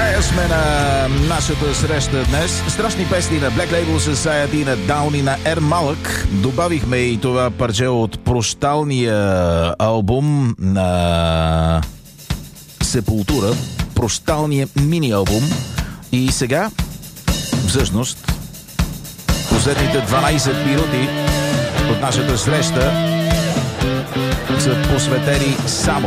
Накрая сме на нашата среща днес. Страшни песни на Black Label Society, на Down и на Ермалък. Добавихме и това парче от прощалния албум на Сепултура, прощалния мини-албум. И сега, всъщност, последните 12 минути от нашата среща са посветени само